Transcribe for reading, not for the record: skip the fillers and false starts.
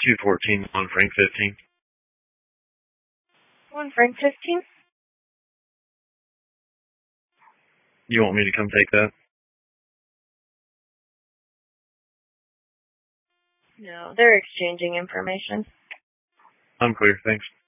214 on Frank 15. 1 Frank 15? You want me to come take that? No, they're exchanging information. I'm clear, thanks.